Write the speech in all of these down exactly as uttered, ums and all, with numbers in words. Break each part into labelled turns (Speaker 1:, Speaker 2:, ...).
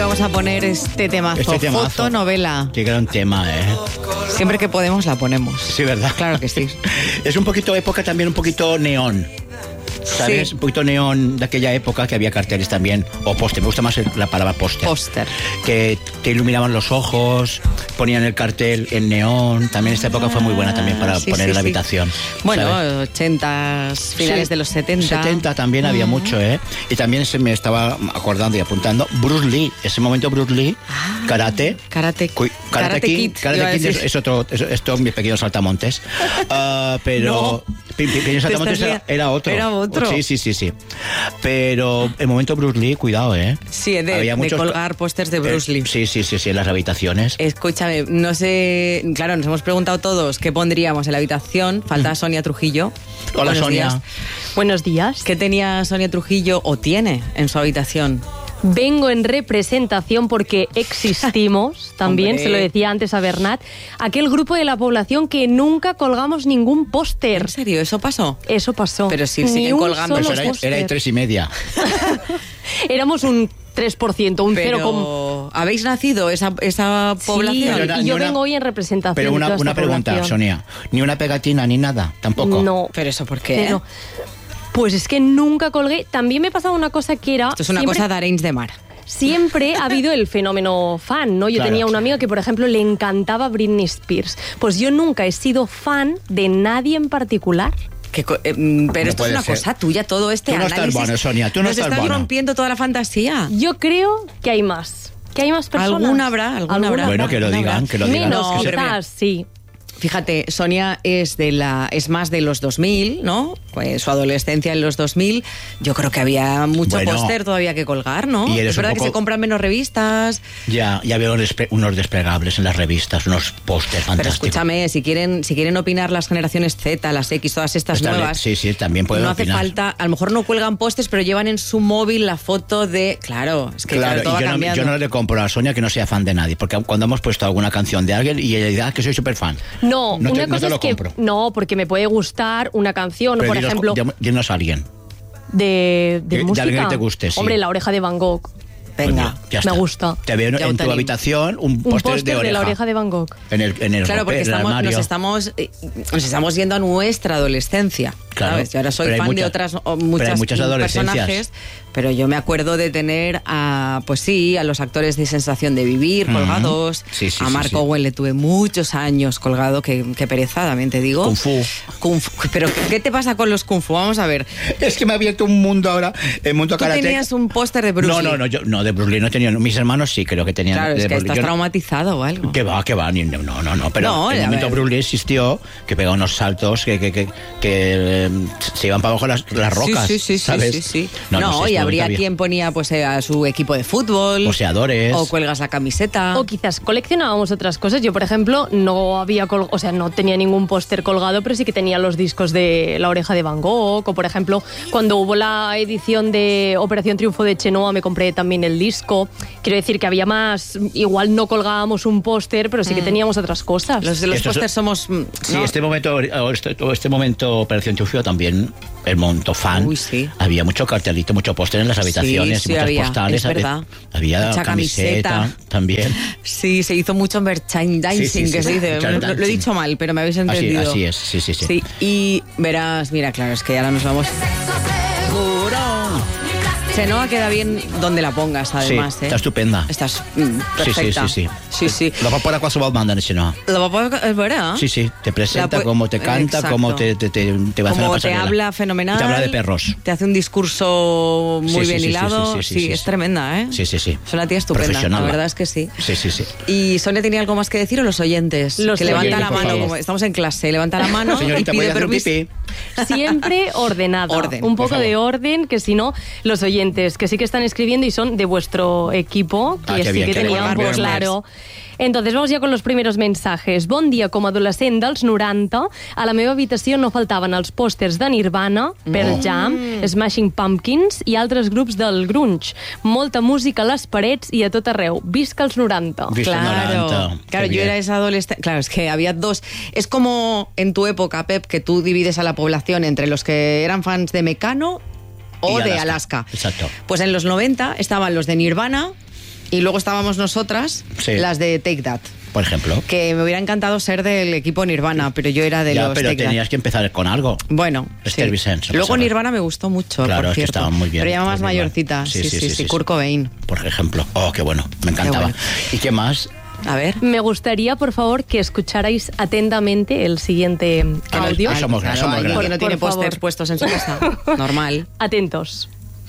Speaker 1: vamos a poner este temazo.
Speaker 2: Este temazo.
Speaker 1: Fotonovela.
Speaker 2: Qué gran tema, ¿eh?
Speaker 1: Siempre que podemos la ponemos.
Speaker 2: Sí, ¿verdad?
Speaker 1: Claro que sí.
Speaker 2: Es un poquito época también, un poquito neón. ¿Sabes?
Speaker 1: Sí.
Speaker 2: Un poquito neón de aquella época que había carteles también, o póster, me gusta más la palabra póster.
Speaker 1: Póster.
Speaker 2: Que te iluminaban los ojos, ponían el cartel en neón. También esta época fue muy buena también para
Speaker 1: Sí,
Speaker 2: poner
Speaker 1: sí,
Speaker 2: en la
Speaker 1: sí.
Speaker 2: habitación.
Speaker 1: Bueno,
Speaker 2: ¿sabes?
Speaker 1: ochentas, finales
Speaker 2: Sí.
Speaker 1: de los setenta.
Speaker 2: setenta también había mucho, ¿eh? Y también se me estaba acordando y apuntando Bruce Lee, ese momento Bruce Lee, karate.
Speaker 1: Karate,
Speaker 2: Cu- Karate,
Speaker 1: Karate
Speaker 2: Kid,
Speaker 1: Kid,
Speaker 2: Karate
Speaker 1: iba a
Speaker 2: Kid es,
Speaker 1: decir.
Speaker 2: es otro, es, esto mis pequeños saltamontes. Ah, pero Pe- Pequeños Saltamontes
Speaker 1: estás
Speaker 2: era, era otro.
Speaker 1: Era otro.
Speaker 2: Sí, sí, sí, sí. Pero el momento Bruce Lee, cuidado, ¿eh?
Speaker 1: Sí, de,
Speaker 2: Había
Speaker 1: de
Speaker 2: muchos-
Speaker 1: colgar pósters de Bruce
Speaker 2: Eh,
Speaker 1: Lee.
Speaker 2: sí, sí, sí, sí, en las habitaciones.
Speaker 1: Escúchame, no sé, claro, nos hemos preguntado todos qué pondríamos en la habitación. Falta Sonia Trujillo.
Speaker 2: Hola,
Speaker 1: Buenos
Speaker 2: Sonia.
Speaker 1: días.
Speaker 3: Buenos días.
Speaker 1: ¿Qué tenía Sonia Trujillo o tiene en su habitación?
Speaker 3: Vengo en representación porque existimos, también
Speaker 1: Hombre.
Speaker 3: se lo decía antes a Bernat, aquel grupo de la población que nunca colgamos ningún póster.
Speaker 1: ¿En serio? ¿Eso pasó?
Speaker 3: Eso pasó.
Speaker 1: Pero sí,
Speaker 3: Ni
Speaker 1: siguen
Speaker 3: un
Speaker 1: colgando.
Speaker 3: solo
Speaker 2: Pues era,
Speaker 3: póster.
Speaker 2: era de tres y media.
Speaker 3: Éramos un tres por ciento, un cero.
Speaker 1: Pero, ¿habéis nacido esa, esa
Speaker 3: Sí,
Speaker 1: población?
Speaker 2: Pero
Speaker 3: y yo
Speaker 2: ni una-
Speaker 3: vengo hoy en representación
Speaker 2: Pero
Speaker 3: de
Speaker 2: una,
Speaker 3: toda
Speaker 2: una
Speaker 3: esta
Speaker 2: pregunta,
Speaker 3: población.
Speaker 2: Sonia. Ni una pegatina ni nada, tampoco.
Speaker 3: No.
Speaker 1: ¿Pero eso por qué?
Speaker 3: Pero, pues es que nunca colgué. También me pasaba una cosa que era...
Speaker 1: Esto es una
Speaker 3: siempre-
Speaker 1: cosa de Arenys de Mar.
Speaker 3: Siempre ha habido el fenómeno fan, ¿no? Yo
Speaker 2: Claro.
Speaker 3: tenía una amiga que, por ejemplo, le encantaba Britney Spears. Pues yo nunca he sido fan de nadie en particular.
Speaker 1: Que co- eh, mm, pero
Speaker 2: No
Speaker 1: esto es
Speaker 2: puede
Speaker 1: una
Speaker 2: ser.
Speaker 1: cosa tuya, todo este
Speaker 2: Tú no estás
Speaker 1: análisis.
Speaker 2: buena, Sonia, tú no
Speaker 1: Nos
Speaker 2: estás
Speaker 1: estás
Speaker 2: buena.
Speaker 1: rompiendo toda la fantasía.
Speaker 3: Yo creo que hay más. Que hay más personas.
Speaker 1: Alguna habrá, alguna habrá.
Speaker 2: Bueno, que lo
Speaker 1: Alguna
Speaker 2: digan,
Speaker 1: habrá.
Speaker 2: que lo digan.
Speaker 3: Menos,
Speaker 1: No, pero
Speaker 3: quizás, sí.
Speaker 1: Fíjate, Sonia es de la es más de los dos mil, ¿no? Pues su adolescencia en los dos mil, yo creo que había mucho
Speaker 2: Bueno.
Speaker 1: póster todavía que colgar, ¿no?
Speaker 2: Y eres
Speaker 1: Es verdad
Speaker 2: un
Speaker 1: que
Speaker 2: poco-
Speaker 1: se compran menos revistas.
Speaker 2: Ya, ya veo unos despe- unos desplegables en las revistas, unos pósters
Speaker 1: Pero
Speaker 2: fantásticos.
Speaker 1: escúchame, si quieren, si quieren opinar las generaciones Z, las X, todas estas
Speaker 2: Está bien,
Speaker 1: nuevas,
Speaker 2: sí, sí, también pueden
Speaker 1: no hace
Speaker 2: opinar.
Speaker 1: falta, a lo mejor no cuelgan pósters, pero llevan en su móvil la foto de, claro, es que claro,
Speaker 2: Claro,
Speaker 1: todo
Speaker 2: y
Speaker 1: va
Speaker 2: yo no,
Speaker 1: cambiando.
Speaker 2: yo no le compro a Sonia que no sea fan de nadie, porque cuando hemos puesto alguna canción de alguien y ella dice, ah, que soy súper fan.
Speaker 3: No,
Speaker 2: no te,
Speaker 3: una
Speaker 2: no
Speaker 3: cosa
Speaker 2: te lo
Speaker 3: es que...
Speaker 2: compro.
Speaker 3: No, porque me puede gustar una canción,
Speaker 2: Pero
Speaker 3: por
Speaker 2: dinos-
Speaker 3: ejemplo,
Speaker 2: di- dinos a alguien.
Speaker 3: de, de
Speaker 2: de- de
Speaker 3: música.
Speaker 2: alguien que te guste, sí.
Speaker 3: Hombre, La Oreja de Van Gogh.
Speaker 1: Venga.
Speaker 2: Pues ya
Speaker 3: me
Speaker 2: está.
Speaker 3: gusta.
Speaker 2: Te veo en,
Speaker 1: Ya
Speaker 2: en
Speaker 1: te
Speaker 2: tu
Speaker 1: animo.
Speaker 2: habitación un
Speaker 3: Un
Speaker 2: póster
Speaker 3: póster
Speaker 2: de
Speaker 3: de,
Speaker 2: oreja.
Speaker 3: La Oreja de Van Gogh.
Speaker 2: En el, en el
Speaker 1: Claro,
Speaker 2: ropero,
Speaker 1: porque
Speaker 2: en el
Speaker 1: estamos,
Speaker 2: armario.
Speaker 1: nos, estamos, eh, nos estamos yendo a nuestra adolescencia.
Speaker 2: Claro,
Speaker 1: ¿sabes? Yo ahora soy
Speaker 2: pero hay
Speaker 1: fan de
Speaker 2: muchas-
Speaker 1: otras o
Speaker 2: pero hay
Speaker 1: muchas
Speaker 2: muchas adolescencias.
Speaker 1: personajes, pero yo me acuerdo de tener a, pues sí, a los actores de Sensación de Vivir
Speaker 2: Ujú.
Speaker 1: colgados,
Speaker 2: Sí, sí,
Speaker 1: a
Speaker 2: sí,
Speaker 1: Mark
Speaker 2: sí.
Speaker 1: Owen le tuve muchos años colgado, que, que pereza, también te digo.
Speaker 2: Kung Fu.
Speaker 1: Kung Fu. Pero ¿qué te pasa con los Kung Fu? Vamos a ver.
Speaker 2: Es que me ha abierto un mundo ahora, el mundo
Speaker 1: Tú
Speaker 2: karate.
Speaker 1: tenías un póster de Bruce
Speaker 2: No,
Speaker 1: Lee.
Speaker 2: no, no, yo, no, de Bruce Lee no tenía. Mis hermanos sí creo que tenían.
Speaker 1: Claro,
Speaker 2: de
Speaker 1: es que
Speaker 2: Bruce Lee.
Speaker 1: estás
Speaker 2: Yo no-
Speaker 1: traumatizado o algo.
Speaker 2: Que va, que va, ni- no, no, no, pero
Speaker 1: No,
Speaker 2: en el
Speaker 1: a
Speaker 2: momento
Speaker 1: ver.
Speaker 2: Bruce Lee existió, que pegaba unos saltos que, que, que, que, eh, se iban para abajo las, las rocas,
Speaker 1: Sí, sí, sí,
Speaker 2: ¿sabes?
Speaker 1: sí, sí.
Speaker 2: No,
Speaker 1: No,
Speaker 2: no sé,
Speaker 1: y
Speaker 2: este
Speaker 1: habría
Speaker 2: momento
Speaker 1: quien ponía pues eh, a su equipo de fútbol.
Speaker 2: Boxeadores.
Speaker 1: O cuelgas la camiseta.
Speaker 3: O quizás coleccionábamos otras cosas. Yo, por ejemplo, no había col- o sea, no tenía ningún póster colgado, pero sí que tenía los discos de La Oreja de Van Gogh. O, por ejemplo, cuando hubo la edición de Operación Triunfo de Chenoa, me compré también el disco. Quiero decir que había más. Igual no colgábamos un póster, pero sí que teníamos otras cosas.
Speaker 1: Los de los
Speaker 2: Estos-
Speaker 1: pósters somos... mm,
Speaker 2: Sí,
Speaker 1: ¿no?
Speaker 2: este momento, este, este momento Operación Triunfo también, el monto fan.
Speaker 1: Uy, sí.
Speaker 2: Había mucho cartelito, mucho póster en las habitaciones,
Speaker 1: Sí, sí,
Speaker 2: y muchas
Speaker 1: había,
Speaker 2: postales.
Speaker 1: es verdad.
Speaker 2: Había
Speaker 1: Mucha
Speaker 2: camiseta,
Speaker 1: camiseta.
Speaker 2: también.
Speaker 1: Sí, se hizo mucho merchandising,
Speaker 2: Sí, sí, sí,
Speaker 1: que se
Speaker 2: sí.
Speaker 1: dice. Lo, lo he
Speaker 2: Merchandising.
Speaker 1: dicho mal, pero me habéis
Speaker 2: Así,
Speaker 1: entendido.
Speaker 2: así es, sí, sí, sí.
Speaker 1: Sí, y verás, mira, claro, es que ahora nos vamos... Chenoa queda bien donde la pongas, además.
Speaker 2: Sí,
Speaker 1: ¿eh?
Speaker 2: está estupenda.
Speaker 1: Estás mm, perfecta.
Speaker 2: Sí, sí, sí,
Speaker 1: Sí, sí.
Speaker 2: La va para qualsevol banda, no?
Speaker 1: La va a poder- es verdad.
Speaker 2: Sí, sí, te presenta,
Speaker 1: La pu-
Speaker 2: cómo te canta,
Speaker 1: Exacto.
Speaker 2: cómo te, te, te, te va a hacer la
Speaker 1: Como te
Speaker 2: pasarela.
Speaker 1: habla fenomenal.
Speaker 2: Y te habla de perros.
Speaker 1: Te hace un discurso muy
Speaker 2: Sí, sí,
Speaker 1: bien
Speaker 2: sí, sí,
Speaker 1: hilado.
Speaker 2: sí,
Speaker 1: Sí,
Speaker 2: sí, sí,
Speaker 1: es
Speaker 2: sí.
Speaker 1: tremenda, ¿eh?
Speaker 2: Sí, sí, sí.
Speaker 1: Es una tía estupenda, la
Speaker 2: Profesional.
Speaker 1: verdad es que sí.
Speaker 2: Sí, sí, sí.
Speaker 1: Y Sonia tenía algo más que decir o los oyentes.
Speaker 3: Los
Speaker 1: que levanta
Speaker 3: oyentes,
Speaker 1: la
Speaker 3: por
Speaker 1: mano,
Speaker 3: favor.
Speaker 1: como estamos en clase, levanta la mano
Speaker 2: Señorita,
Speaker 1: y
Speaker 2: voy a
Speaker 1: pide
Speaker 2: hacer un
Speaker 1: permiso.
Speaker 2: pipí.
Speaker 3: Siempre ordenada.
Speaker 1: Orden,
Speaker 3: un
Speaker 2: por
Speaker 3: poco de
Speaker 2: favor.
Speaker 3: orden, que si no, los oyentes, que sí que están escribiendo y son de vuestro equipo, que
Speaker 2: Ah, qué
Speaker 3: sí
Speaker 2: bien,
Speaker 3: que
Speaker 2: qué
Speaker 3: tenían
Speaker 2: bien,
Speaker 3: pues,
Speaker 2: bien.
Speaker 3: claro. Entonces, vamos ya con los primeros mensajes. Bon dia, com a adolescent dels noranta, a la meva habitació no faltaven els pòsters de Nirvana, Pearl Jam, Smashing Pumpkins i altres grups del grunge. Molta música a les parets i a tot arreu. Visca els noranta.
Speaker 2: Visca el
Speaker 1: Claro,
Speaker 2: noranta.
Speaker 1: claro,
Speaker 2: Qué
Speaker 1: yo
Speaker 2: bien.
Speaker 1: era esa adolescente. Claro, es que había dos. Es como en tu época, Pep, que tú divides a la población entre los que eran fans de Mecano o
Speaker 2: Y
Speaker 1: de
Speaker 2: Alaska.
Speaker 1: Alaska.
Speaker 2: Exacto.
Speaker 1: Pues en los noventa estaban los de Nirvana Y luego estábamos nosotras,
Speaker 2: Sí.
Speaker 1: las de Take That.
Speaker 2: Por ejemplo.
Speaker 1: Que me hubiera encantado ser del equipo Nirvana, pero yo era de
Speaker 2: Ya,
Speaker 1: los
Speaker 2: pero
Speaker 1: Take
Speaker 2: tenías
Speaker 1: That.
Speaker 2: que empezar con algo.
Speaker 1: Bueno,
Speaker 2: Esther
Speaker 1: sí.
Speaker 2: Vicens, no
Speaker 1: Luego
Speaker 2: pasa nada.
Speaker 1: Nirvana me gustó mucho,
Speaker 2: Claro,
Speaker 1: por
Speaker 2: es que
Speaker 1: cierto.
Speaker 2: estaban muy bien.
Speaker 1: Pero ya más
Speaker 2: Los Nirvana.
Speaker 1: mayorcita. Sí, sí, sí, Kurt Cobain.
Speaker 2: Por ejemplo. Oh, qué bueno. Me encantaba.
Speaker 1: bueno.
Speaker 2: ¿Y qué más?
Speaker 1: A ver.
Speaker 3: Me gustaría, por favor, que escucharais atentamente el siguiente
Speaker 2: Que no-
Speaker 3: audio.
Speaker 2: que somos
Speaker 1: Claro,
Speaker 2: somos
Speaker 1: alguien
Speaker 2: grandes.
Speaker 1: que no tiene
Speaker 3: Por favor.
Speaker 1: pósters puestos en su casa. Normal.
Speaker 3: Atentos.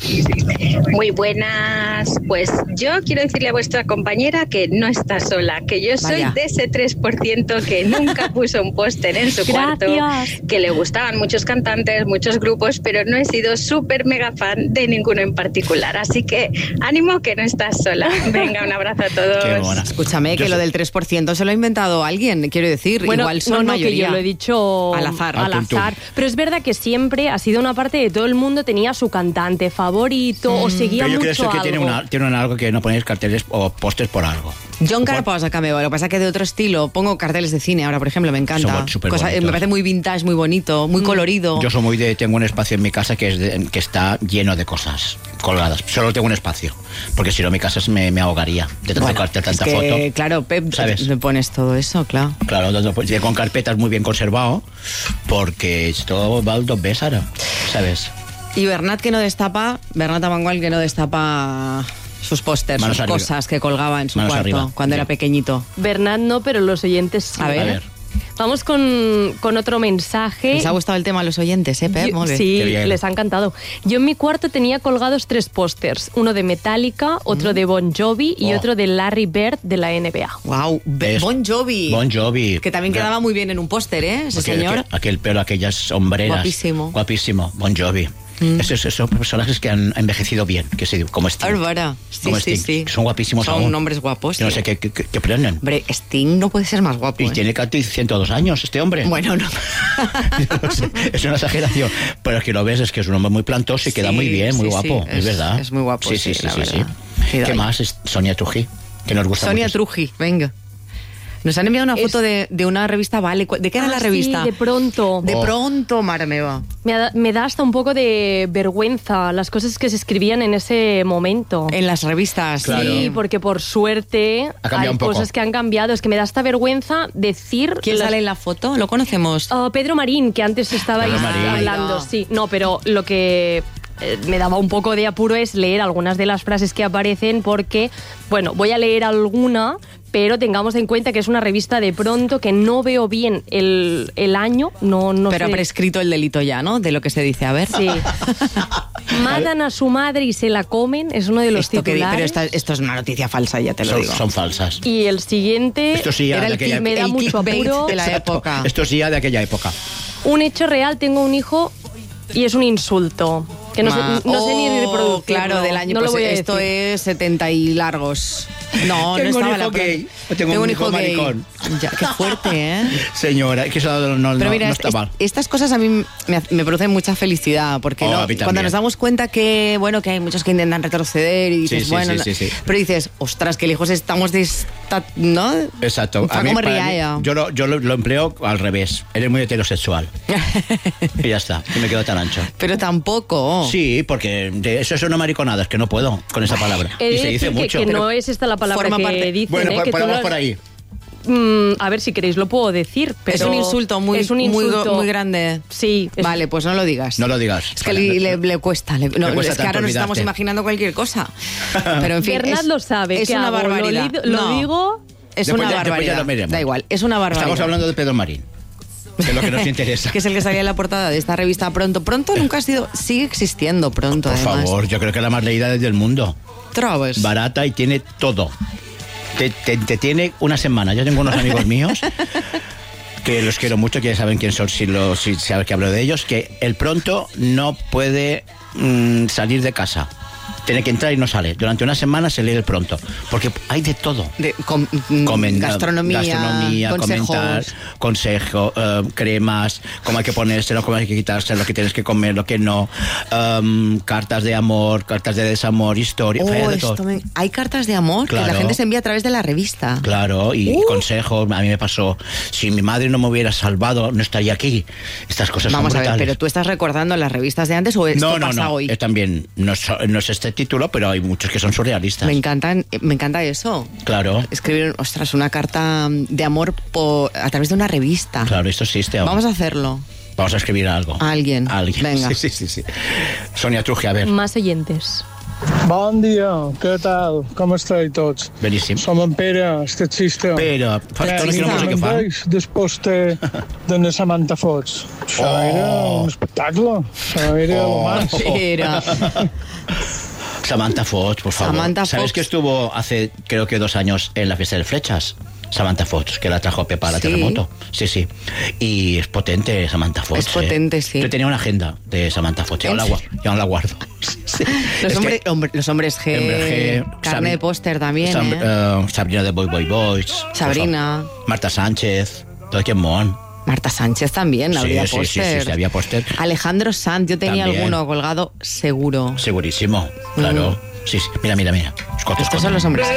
Speaker 4: Muy buenas. Pues yo quiero decirle a vuestra compañera que no está sola, que yo soy
Speaker 1: Vaya.
Speaker 4: de ese tres por ciento que nunca puso un póster en su cuarto,
Speaker 3: Gracias.
Speaker 4: que le gustaban muchos cantantes, muchos grupos, pero no he sido súper mega fan de ninguno en particular. Así que ánimo que no estás sola. Venga, un abrazo a todos.
Speaker 2: Qué buena.
Speaker 1: Escúchame,
Speaker 2: Yo
Speaker 1: que lo
Speaker 2: sé-
Speaker 1: del tres por ciento se lo ha inventado alguien, quiero decir.
Speaker 3: Bueno,
Speaker 1: Igual son
Speaker 3: no, no,
Speaker 1: mayoría.
Speaker 3: que yo lo he dicho
Speaker 1: Al azar.
Speaker 3: al
Speaker 2: Al tuntum.
Speaker 3: azar. Pero es verdad que siempre ha sido una parte de todo el mundo tenía su cantante favorito o seguía
Speaker 2: Pero yo
Speaker 3: mucho
Speaker 2: creo que
Speaker 3: algo.
Speaker 2: tiene, una, tiene algo que no ponéis carteles o pósters por algo.
Speaker 1: John Carapaz, acá me va. Lo que pasa es que de otro estilo pongo carteles de cine ahora, por ejemplo, me encanta.
Speaker 2: Son súper
Speaker 1: Cosa-
Speaker 2: bonitos.
Speaker 1: me parece muy vintage, muy bonito, muy colorido.
Speaker 2: Yo soy muy de... Tengo un espacio en mi casa que, es de- que está lleno de cosas colgadas. Solo tengo un espacio. Porque si no, mi casa me, me ahogaría de tanto
Speaker 1: Bueno,
Speaker 2: cartel,
Speaker 1: es
Speaker 2: tanta
Speaker 1: que,
Speaker 2: foto.
Speaker 1: claro, Pep,
Speaker 2: ¿Sabes?
Speaker 1: le pones todo eso, claro.
Speaker 2: Claro, no, no, pues, y con carpetas muy bien conservado. Porque esto va dos veces ahora. ¿Sabes?
Speaker 1: Y Bernat que no destapa, Bernat Amangual que no destapa sus pósters,
Speaker 2: Manos
Speaker 1: sus
Speaker 2: arriba.
Speaker 1: cosas que colgaba en su
Speaker 2: Manos
Speaker 1: cuarto
Speaker 2: arriba.
Speaker 1: cuando
Speaker 2: Bien.
Speaker 1: era pequeñito.
Speaker 3: Bernat no, pero los oyentes sí.
Speaker 1: A ver.
Speaker 2: A ver.
Speaker 3: Vamos con, con otro mensaje.
Speaker 1: ¿Les ha gustado el tema a los oyentes, eh, Pep?
Speaker 3: Yo-
Speaker 1: Molt bé.
Speaker 3: sí,
Speaker 2: Qué bien.
Speaker 3: les ha encantado. Yo en mi cuarto tenía colgados tres pósters, uno de Metallica, otro de Bon Jovi y
Speaker 2: Oh.
Speaker 3: otro de Larry Bird de la N B A.
Speaker 1: Wow,
Speaker 2: ¿Ves?
Speaker 1: Bon Jovi.
Speaker 2: Bon Jovi.
Speaker 1: Que también quedaba muy bien en un póster, ¿eh? Ese
Speaker 2: Aquel,
Speaker 1: señor.
Speaker 2: aquel, aquel pelo, aquellas sombreras.
Speaker 1: Guapísimo.
Speaker 2: Guapísimo. Bon Jovi. Esos, esos son personajes que han envejecido bien, que sí, como Sting.
Speaker 1: Bárbara. Sí,
Speaker 2: Como
Speaker 1: sí,
Speaker 2: Sting,
Speaker 1: sí.
Speaker 2: que son guapísimos
Speaker 1: Son
Speaker 2: aún.
Speaker 1: hombres guapos.
Speaker 2: Yo no
Speaker 1: sí.
Speaker 2: sé qué, qué, qué, qué prenden.
Speaker 1: Hombre, Sting no puede ser más guapo.
Speaker 2: Y
Speaker 1: ¿eh?
Speaker 2: tiene casi ciento dos años este hombre.
Speaker 1: Bueno, no.
Speaker 2: Yo no sé, es una exageración. Pero es que lo ves, es que es un hombre muy plantoso y queda
Speaker 1: Sí,
Speaker 2: muy bien, muy
Speaker 1: sí,
Speaker 2: guapo.
Speaker 1: sí,
Speaker 2: es,
Speaker 1: es-
Speaker 2: verdad.
Speaker 1: es muy guapo,
Speaker 2: Sí, sí,
Speaker 1: sí,
Speaker 2: sí,
Speaker 1: la
Speaker 2: sí. sí.
Speaker 1: verdad. Sí,
Speaker 2: ¿Qué
Speaker 1: doy.
Speaker 2: más? Es Sonia Trují, que nos gusta
Speaker 1: Sonia
Speaker 2: mucho.
Speaker 1: Truji, venga. Nos han enviado una
Speaker 3: Es-
Speaker 1: foto de, de una revista, vale. ¿cu- ¿De qué era
Speaker 3: Ah,
Speaker 1: la
Speaker 3: sí,
Speaker 1: revista?
Speaker 3: de pronto.
Speaker 1: De
Speaker 2: Oh.
Speaker 1: pronto, madre mía.
Speaker 3: Me da, me da hasta un poco de vergüenza las cosas que se escribían en ese momento.
Speaker 1: En las revistas.
Speaker 2: Claro.
Speaker 3: Sí, porque por suerte
Speaker 2: Ha cambiado
Speaker 3: hay
Speaker 2: un poco.
Speaker 3: cosas que han cambiado. Es que me da hasta vergüenza decir...
Speaker 1: ¿Quién
Speaker 3: las-
Speaker 1: sale en la foto? ¿Lo conocemos?
Speaker 3: Ah, Pedro Marín, que antes estabais
Speaker 2: Pedro Marín.
Speaker 3: hablando. Sí, no, pero lo que eh, me daba un poco de apuro es leer algunas de las frases que aparecen porque, bueno, voy a leer alguna, pero tengamos en cuenta que es una revista de pronto que no veo bien el, el año, no, no
Speaker 1: Pero ha
Speaker 3: sé.
Speaker 1: prescrito el delito ya, ¿no? De lo que se dice. A ver.
Speaker 3: Sí. Matan a su madre y se la comen, es uno de los
Speaker 1: Esto, que,
Speaker 3: titulares.
Speaker 1: pero esta- esto es una noticia falsa, ya te lo
Speaker 2: Son,
Speaker 1: digo.
Speaker 2: son falsas.
Speaker 3: Y el siguiente
Speaker 2: Esto sí ya
Speaker 1: Era
Speaker 2: de
Speaker 1: el
Speaker 2: aquella
Speaker 1: click-
Speaker 3: me da
Speaker 1: el
Speaker 3: mucho
Speaker 1: clickbait
Speaker 3: apuro.
Speaker 1: de la
Speaker 2: Exacto.
Speaker 1: época.
Speaker 2: Esto sí ya de aquella época.
Speaker 3: Un hecho real, tengo un hijo y es un insulto. Que no,
Speaker 1: Ma-
Speaker 3: sé, no sé ni
Speaker 1: Oh,
Speaker 3: reproducirlo.
Speaker 1: claro, del año.
Speaker 3: No lo
Speaker 1: pues
Speaker 3: voy a
Speaker 1: esto
Speaker 3: decir.
Speaker 1: es setenta y largos. No,
Speaker 2: Tengo
Speaker 1: no
Speaker 2: un
Speaker 1: estaba
Speaker 2: hijo
Speaker 1: la pro-
Speaker 2: gay. Tengo un hijo
Speaker 1: gay.
Speaker 2: maricón.
Speaker 1: Ya, qué fuerte, ¿eh?
Speaker 2: Señora, que eso no, no,
Speaker 1: Pero
Speaker 2: no-
Speaker 1: mira,
Speaker 2: no
Speaker 1: est-
Speaker 2: está mal.
Speaker 1: est- estas cosas a mí me, me producen mucha felicidad, porque
Speaker 2: Oh,
Speaker 1: no-
Speaker 2: a mí
Speaker 1: cuando
Speaker 2: también.
Speaker 1: nos damos cuenta que, bueno, que hay muchos que intentan retroceder y dices,
Speaker 2: Sí, sí,
Speaker 1: bueno,
Speaker 2: sí,
Speaker 1: no-
Speaker 2: sí, sí.
Speaker 1: pero dices, ostras, que lejos estamos de esta, ¿no?
Speaker 2: Exacto.
Speaker 1: Fa
Speaker 2: A mí,
Speaker 1: como
Speaker 2: para mí,
Speaker 1: rialla.
Speaker 2: yo lo, yo lo, lo empleo al revés. Eres muy heterosexual. Y ya está. Y me quedo tan ancho.
Speaker 1: Pero tampoco.
Speaker 2: Sí, porque de eso son mariconadas, que no puedo con esa palabra.
Speaker 3: He de
Speaker 2: Y se dice
Speaker 3: decir que,
Speaker 2: mucho.
Speaker 3: que
Speaker 2: Pero-
Speaker 3: no es esta la palabra
Speaker 1: forma
Speaker 3: que
Speaker 1: parte-
Speaker 3: dicen,
Speaker 2: bueno,
Speaker 3: ¿eh?
Speaker 2: pues
Speaker 3: que tú
Speaker 2: vamos
Speaker 3: lo-
Speaker 2: por ahí.
Speaker 3: Mm, a ver si queréis lo puedo decir, pero
Speaker 1: Es un insulto muy,
Speaker 3: es un
Speaker 1: muy-
Speaker 3: insulto
Speaker 1: muy grande.
Speaker 3: Sí, es-
Speaker 1: Vale, pues no lo digas.
Speaker 2: No lo digas.
Speaker 1: Es que le, le- le cuesta. le- no,
Speaker 2: cuesta
Speaker 1: es que
Speaker 2: tanto
Speaker 1: ahora nos estamos
Speaker 2: olvidarte.
Speaker 1: imaginando cualquier cosa. Pero en fin.
Speaker 3: Bernat
Speaker 1: es,
Speaker 3: lo sabe.
Speaker 1: Es
Speaker 3: ¿qué
Speaker 1: una
Speaker 3: hago? ¿Lo
Speaker 1: barbaridad.
Speaker 3: li- lo
Speaker 1: No,
Speaker 3: digo?
Speaker 1: Es
Speaker 2: Después
Speaker 1: una
Speaker 2: ya- después ya
Speaker 1: barbaridad.
Speaker 2: lo miremos.
Speaker 1: Da igual, es una barbaridad.
Speaker 2: Estamos hablando de Pedro Marín, que es lo que nos interesa.
Speaker 1: Que es el que salía en la portada de esta revista Pronto. Pronto nunca ha sido. Sigue existiendo Pronto,
Speaker 2: Por
Speaker 1: además.
Speaker 2: favor, yo creo que es la más leída del mundo.
Speaker 1: Trobes.
Speaker 2: Barata y tiene todo. Te, te- te tiene una semana. Yo tengo unos amigos míos que los quiero mucho, que ya saben quién son, si, lo, si saben que hablo de ellos, que el Pronto no puede mm, salir de casa. Tiene que entrar y no sale. Durante una semana se lee el Pronto. Porque hay de todo.
Speaker 1: De, com- mm,
Speaker 2: Comen-
Speaker 1: gastronomía,
Speaker 2: gastronomía,
Speaker 1: consejos.
Speaker 2: comentar, consejo, eh, cremas, cómo hay que ponérselo, cómo hay que quitárselo, lo que tienes que comer, lo que no, em, cartas de amor, cartas de desamor, historia,
Speaker 1: Oh,
Speaker 2: de
Speaker 1: esto
Speaker 2: todo.
Speaker 1: me- Hay cartas de amor que la
Speaker 2: Claro.
Speaker 1: gente se envía a través de la revista.
Speaker 2: Claro, y
Speaker 1: Uh.
Speaker 2: consejos, a mí me pasó, si mi madre no me hubiera salvado, no estaría aquí. Estas cosas
Speaker 1: Vamos
Speaker 2: son
Speaker 1: a ver,
Speaker 2: brutales.
Speaker 1: pero tú estás recordando las revistas de antes o esto
Speaker 2: no, no,
Speaker 1: pasa
Speaker 2: no,
Speaker 1: hoy.
Speaker 2: es también, no es, no es este título, pero hay muchos que son surrealistas.
Speaker 1: Me encantan, me encanta eso.
Speaker 2: Claro.
Speaker 1: Escribir, ostras, una carta de amor por, a través de una revista.
Speaker 2: Claro, esto existe. Ahora.
Speaker 1: Vamos a hacerlo.
Speaker 2: Vamos a escribir algo.
Speaker 1: A alguien.
Speaker 2: A alguien.
Speaker 1: Venga.
Speaker 2: Sí, sí, sí, sí. Sonia Truje, a ver.
Speaker 3: Más oyentes.
Speaker 5: Bon dia, què tal? Com esteu tots?
Speaker 2: Beníssim.
Speaker 5: Som en Pere, estatxista.
Speaker 2: Pere, fa estona que no sé què fa.
Speaker 5: Després de la Samantha Fox. Això
Speaker 2: Oh.
Speaker 5: era un espectacle. Això era
Speaker 2: Oh.
Speaker 5: lo más.
Speaker 1: Era.
Speaker 2: Samantha Fox, por favor.
Speaker 1: Samantha
Speaker 2: ¿Sabes
Speaker 1: Fox.
Speaker 2: que estuvo hace, creo que dos años en la fiesta de flechas? Samantha Fox, que la trajo Pepa a la
Speaker 1: Sí.
Speaker 2: terremoto. Sí, sí. Y es potente Samantha Fox.
Speaker 1: Es potente,
Speaker 2: eh.
Speaker 1: sí.
Speaker 2: Yo tenía una agenda de Samantha Fox. Ya
Speaker 1: ¿En
Speaker 2: no la, gua-
Speaker 1: serio?
Speaker 2: ya no la guardo.
Speaker 1: Los,
Speaker 2: Es
Speaker 1: hombre-
Speaker 2: que-
Speaker 1: hombre- los hombres G,
Speaker 2: Hombre G,
Speaker 1: carne
Speaker 2: Sabri-
Speaker 1: de póster también,
Speaker 2: Sam-
Speaker 1: ¿eh?
Speaker 2: eh, Sabrina de Boy Boy Boys.
Speaker 1: Sabrina.
Speaker 2: Marta Sánchez. Todo que mon.
Speaker 1: Marta Sánchez también,
Speaker 2: Sí,
Speaker 1: había
Speaker 2: sí,
Speaker 1: póster.
Speaker 2: sí, sí, sí, había póster.
Speaker 1: Alejandro Sanz, yo tenía
Speaker 2: También.
Speaker 1: alguno colgado seguro.
Speaker 2: Segurísimo. Claro. Sí, sí. Mira, mira, mira. Escolta,
Speaker 1: Estos
Speaker 2: escolta.
Speaker 1: son los hombres